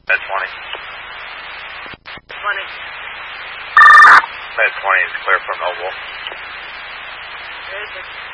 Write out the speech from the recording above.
Med 20. 20. Med 20 is clear for mobile. Very good.